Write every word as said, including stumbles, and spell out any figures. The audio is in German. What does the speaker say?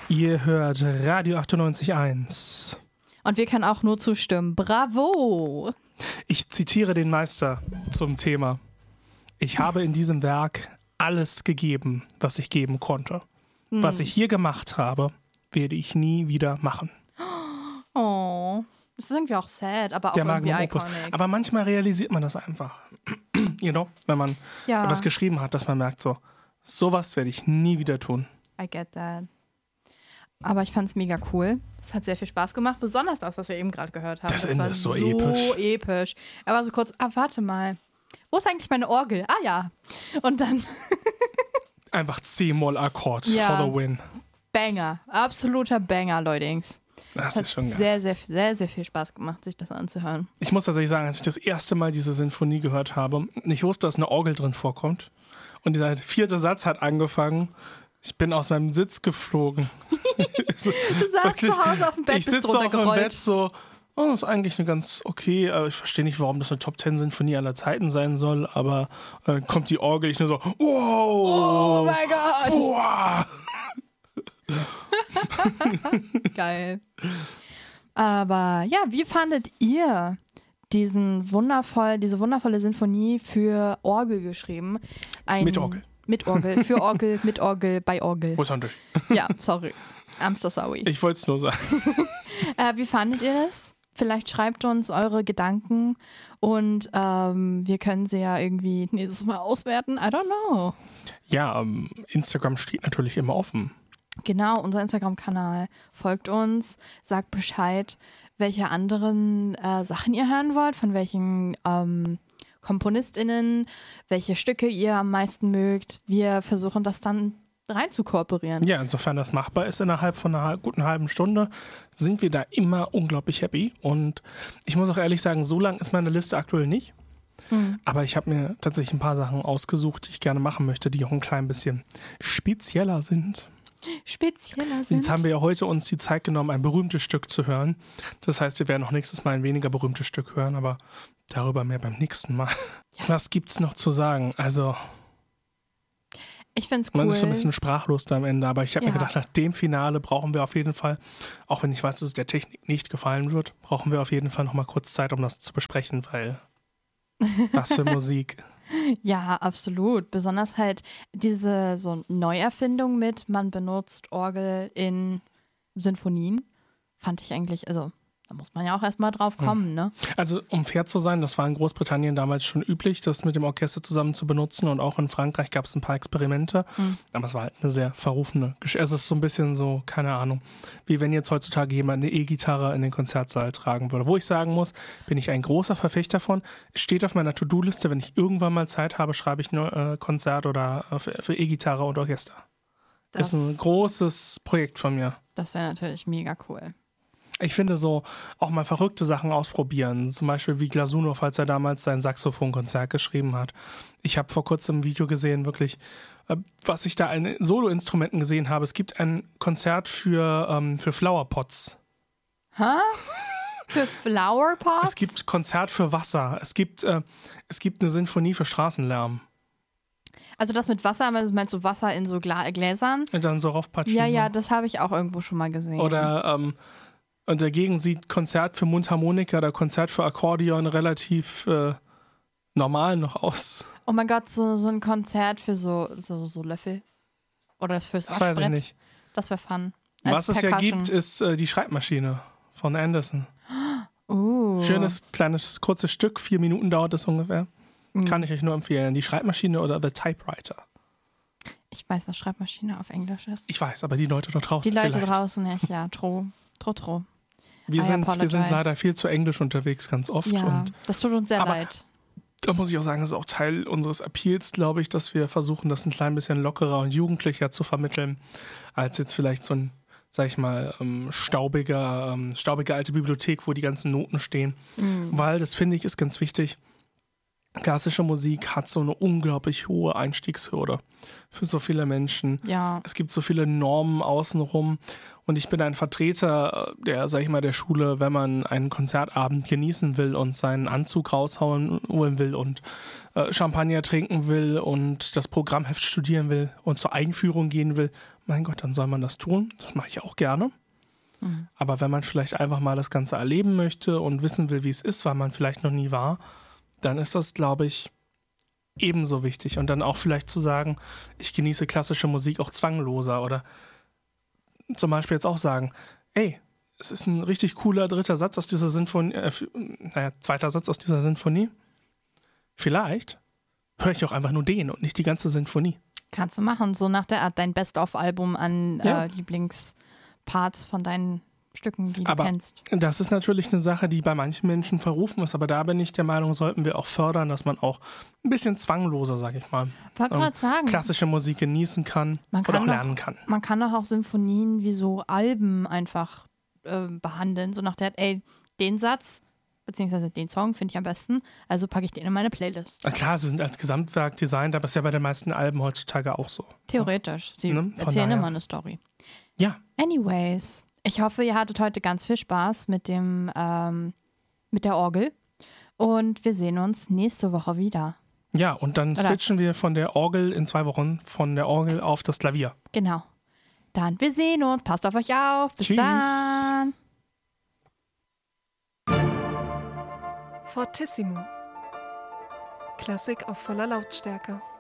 Ihr hört Radio achtundneunzig Komma eins. Und wir können auch nur zustimmen. Bravo! Ich zitiere den Meister zum Thema. Ich habe in diesem Werk alles gegeben, was ich geben konnte. Hm. Was ich hier gemacht habe, werde ich nie wieder machen. Oh, das ist irgendwie auch sad, aber auch Der irgendwie Magnum Opus. iconic. Aber manchmal realisiert man das einfach. You know, wenn man Ja. etwas geschrieben hat, dass man merkt so, sowas werde ich nie wieder tun. I get that. Aber ich fand es mega cool. Es hat sehr viel Spaß gemacht, besonders das, was wir eben gerade gehört haben. Das Ende war ist so so episch. episch. Er war so kurz, ah, warte mal. Wo ist eigentlich meine Orgel? Ah ja. Und dann Einfach C-Moll-Akkord Ja. for the win. Banger. Absoluter Banger, Leutings. Das Hat ist schon geil. sehr, sehr, sehr, sehr viel Spaß gemacht, sich das anzuhören. Ich muss tatsächlich sagen, als ich das erste Mal diese Sinfonie gehört habe und ich wusste, dass eine Orgel drin vorkommt und dieser vierte Satz hat angefangen, ich bin aus meinem Sitz geflogen. So, Du saßt wirklich, zu Hause auf dem Bett, ich bist sitze auf dem runtergerollt. Bett so, oh, das ist eigentlich eine ganz okay, aber ich verstehe nicht, warum das eine Top-Zehn-Sinfonie aller Zeiten sein soll, aber dann kommt die Orgel, ich nur so, wow, Oh mein Gott. wow. Geil. Aber ja, wie fandet ihr diesen wundervoll, diese wundervolle Sinfonie für Orgel geschrieben? Ein, Mit Orgel. Mit Orgel, für Orgel, mit Orgel, bei Orgel. Wo ist der Unterschied? Ja, sorry. I'm so sorry. Ich wollte es nur sagen. Äh, wie fandet ihr das? Vielleicht schreibt uns eure Gedanken und ähm, wir können sie ja irgendwie nächstes Mal auswerten. I don't know. Ja, ähm, Instagram steht natürlich immer offen. Genau, unser Instagram-Kanal. Folgt uns, sagt Bescheid, welche anderen äh, Sachen ihr hören wollt, von welchen ähm, KomponistInnen, welche Stücke ihr am meisten mögt. Wir versuchen das dann rein zu kooperieren. Ja, insofern das machbar ist innerhalb von einer guten halben Stunde, sind wir da immer unglaublich happy. Und ich muss auch ehrlich sagen, so lang ist meine Liste aktuell nicht. Mhm. Aber ich habe mir tatsächlich ein paar Sachen ausgesucht, die ich gerne machen möchte, die auch ein klein bisschen spezieller sind. Spezieller sind. Jetzt haben wir ja heute uns die Zeit genommen, ein berühmtes Stück zu hören. Das heißt, wir werden auch nächstes Mal ein weniger berühmtes Stück hören, aber darüber mehr beim nächsten Mal. Ja. Was gibt's noch zu sagen? Also, Ich find's cool. man ist so ein bisschen sprachlos da am Ende, aber ich habe Ja. mir gedacht, nach dem Finale brauchen wir auf jeden Fall, auch wenn ich weiß, dass es der Technik nicht gefallen wird, brauchen wir auf jeden Fall noch mal kurz Zeit, um das zu besprechen, weil was für Musik. Ja, absolut. Besonders halt diese so Neuerfindung mit, man benutzt Orgel in Sinfonien, fand ich eigentlich, also da muss man ja auch erstmal drauf kommen, ne? Also um fair zu sein, das war in Großbritannien damals schon üblich, das mit dem Orchester zusammen zu benutzen und auch in Frankreich gab es ein paar Experimente, Mhm. aber es war halt eine sehr verrufene Geschichte. Es ist so ein bisschen so, keine Ahnung, wie wenn jetzt heutzutage jemand eine E-Gitarre in den Konzertsaal tragen würde. Wo ich sagen muss, bin ich ein großer Verfechter von, steht auf meiner To-Do-Liste, wenn ich irgendwann mal Zeit habe, schreibe ich nur äh, Konzert oder äh, für, für E-Gitarre und Orchester. Das, ist ein großes Projekt von mir. das wäre natürlich mega cool. Ich finde so, auch mal verrückte Sachen ausprobieren. Zum Beispiel wie Glasunow, als er damals sein Saxophonkonzert geschrieben hat. Ich habe vor kurzem ein Video gesehen, wirklich, äh, was ich da an Soloinstrumenten gesehen habe. Es gibt ein Konzert für, ähm, für Flowerpots. Hä? Für Flower Pots? Es gibt Konzert für Wasser. Es gibt, äh, es gibt eine Sinfonie für Straßenlärm. Also das mit Wasser, meinst du Wasser in so Gla Gläsern? Und dann so raufpatschen. Ja, ja, das habe ich auch irgendwo schon mal gesehen. Oder, ähm, und dagegen sieht Konzert für Mundharmonika oder Konzert für Akkordeon relativ äh, normal noch aus. Oh mein Gott, so, so ein Konzert für so, so, so Löffel. Oder fürs Das weiß ich Waschbrett. nicht. Das wäre fun. Als Was es ja Percussion. gibt, ist äh, die Schreibmaschine von Anderson. Uh. Schönes, kleines, kurzes Stück. Vier Minuten dauert das ungefähr. Mhm. Kann ich euch nur empfehlen. Die Schreibmaschine oder The Typewriter. Ich weiß, was Schreibmaschine auf Englisch ist. Ich weiß, aber die Leute da draußen Die Leute vielleicht. draußen nicht, ja. Tro, tro, tro. Wir I sind, wir sind apologize. leider viel zu englisch unterwegs, ganz oft. Ja, Und das tut uns sehr aber- leid. da muss ich auch sagen, das ist auch Teil unseres Appeals, glaube ich, dass wir versuchen, das ein klein bisschen lockerer und jugendlicher zu vermitteln, als jetzt vielleicht so ein, sag ich mal, ähm, staubiger, ähm, staubige alte Bibliothek, wo die ganzen Noten stehen. Mhm. Weil, das finde ich, ist ganz wichtig, klassische Musik hat so eine unglaublich hohe Einstiegshürde für so viele Menschen. Ja. Es gibt so viele Normen außenrum und ich bin ein Vertreter der, sag ich mal, der Schule, wenn man einen Konzertabend genießen will und seinen Anzug raushauen will und äh, Champagner trinken will und das Programmheft studieren will und zur Einführung gehen will, mein Gott, dann soll man das tun. Das mache ich auch gerne. Mhm. Aber wenn man vielleicht einfach mal das Ganze erleben möchte und wissen will, wie es ist, weil man vielleicht noch nie war, dann ist das, glaube ich, ebenso wichtig. Und dann auch vielleicht zu sagen, ich genieße klassische Musik auch zwangloser oder zum Beispiel jetzt auch sagen, ey, es ist ein richtig cooler dritter Satz aus dieser Sinfonie, äh, naja, zweiter Satz aus dieser Sinfonie. Vielleicht höre ich auch einfach nur den und nicht die ganze Sinfonie. Kannst du machen, so nach der Art dein Best-of-Album an Ja. äh, Lieblingsparts von deinen Stücken, die du Aber kennst. das ist natürlich eine Sache, die bei manchen Menschen verrufen ist, aber da bin ich der Meinung, sollten wir auch fördern, dass man auch ein bisschen zwangloser, sag ich mal, Wollte ähm, gerade sagen, klassische Musik genießen kann, Man oder kann auch doch- lernen kann. man kann doch auch Symphonien wie so Alben einfach äh, behandeln, so nach der Art, ey, den Satz, beziehungsweise den Song finde ich am besten, also packe ich den in meine Playlist. Na klar, sie sind als Gesamtwerk designt, aber ist ja bei den meisten Alben heutzutage auch so. Theoretisch. Sie Ne, von erzählen daher. immer eine Story. Ja, Anyways, ich hoffe, ihr hattet heute ganz viel Spaß mit dem, ähm, mit der Orgel. Und wir sehen uns nächste Woche wieder. ja, und dann Oder- switchen wir von der Orgel in zwei Wochen von der Orgel auf das Klavier. Genau. Dann, wir sehen uns. Passt auf euch auf. Bis Tschüss. dann. Fortissimo. Klassik auf voller Lautstärke.